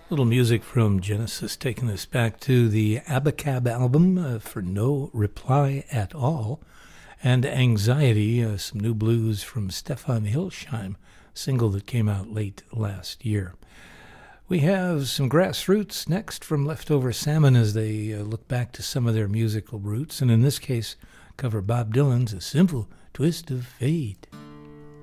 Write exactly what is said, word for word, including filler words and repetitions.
Little music from Genesis, taking us back to the Abacab album uh, for No Reply at All, and Anxiety, uh, some new blues from Stefan Hilsheim, single that came out late last year. We have some Grassroots next from Leftover Salmon as they uh, look back to some of their musical roots, and in this case, cover Bob Dylan's A Simple Twist of Fate.